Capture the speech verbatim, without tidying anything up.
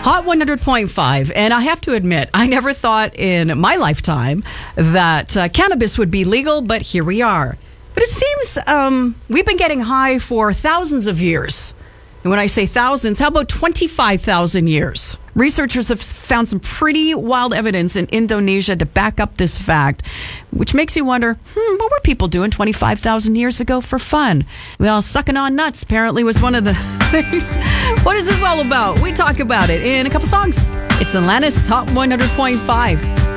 Hot one hundred point five. And I have to admit, I never thought in my lifetime that uh, cannabis would be legal, but here we are. But it seems um, we've been getting high for thousands of years. And when I say thousands, how about twenty-five thousand years? Researchers have found some pretty wild evidence in Indonesia to back up this fact, which makes you wonder, hmm, what were people doing twenty-five thousand years ago for fun? Well, sucking on nuts apparently was one of the things. What is this all about? We talk about it in a couple songs. It's Atlantis Hot one hundred point five.